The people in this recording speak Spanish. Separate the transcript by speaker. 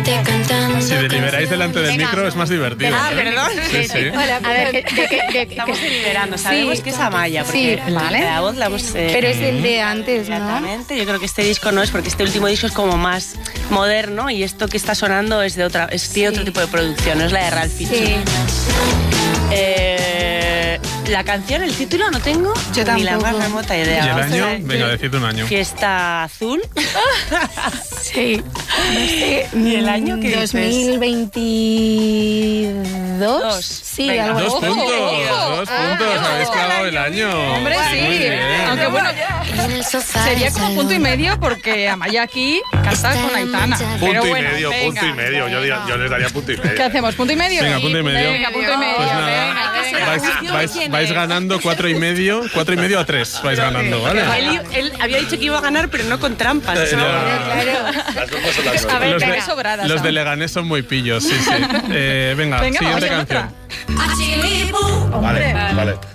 Speaker 1: Si deliberáis delante del micro es más divertido.
Speaker 2: Ah, perdón.
Speaker 1: Sí, sí.
Speaker 2: Hola, a ver,
Speaker 3: Estamos deliberando, sabemos que es Amaya, porque
Speaker 2: vale.
Speaker 3: la voz la hemos...
Speaker 2: Pero es el de antes, ¿no?
Speaker 3: Exactamente, yo creo que este disco no es, porque este último disco es como más moderno y esto que está sonando es de otra, tiene otro tipo de producción, no es la de Ralph Fiennes.
Speaker 2: Sí.
Speaker 3: La canción, el título no tengo
Speaker 2: Yo
Speaker 3: ni la más
Speaker 2: tampoco.
Speaker 3: remota
Speaker 1: ¿Y
Speaker 3: idea.
Speaker 1: el
Speaker 3: Vamos a
Speaker 1: año?
Speaker 3: ver.
Speaker 1: Venga, decid un año.
Speaker 3: Fiesta Azul.
Speaker 2: Sí.
Speaker 3: ¿Y el año qué dices?
Speaker 2: 2022. Sí,
Speaker 3: Venga.
Speaker 2: algo
Speaker 1: Dos
Speaker 2: así.
Speaker 1: puntos, habéis clavado el año.
Speaker 4: Hombre,
Speaker 1: Muy
Speaker 4: sí.
Speaker 1: bien.
Speaker 4: Aunque bueno, sería como punto y medio porque Amaya aquí canta con Aitana. Pero
Speaker 1: Punto y
Speaker 4: bueno,
Speaker 1: medio,
Speaker 4: venga.
Speaker 1: punto y medio. Yo les daría punto y medio.
Speaker 4: ¿Qué hacemos? ¿Punto y medio?
Speaker 1: Venga, punto y medio.
Speaker 4: Venga, punto y medio.
Speaker 1: Pues nada,
Speaker 4: Venga, venga.
Speaker 1: vais ganando 4,5 a 3. Vais ganando, ¿vale?
Speaker 3: Él había dicho que iba a ganar, pero no con trampas. ¿no?
Speaker 4: A ver,
Speaker 1: Los
Speaker 4: venga,
Speaker 1: de,
Speaker 4: sobradas.
Speaker 1: los de Leganés son muy pillos, sí, sí. Venga,
Speaker 4: Venga,
Speaker 1: siguiente
Speaker 4: vamos a
Speaker 1: canción.
Speaker 4: otra.
Speaker 5: Vale, vale.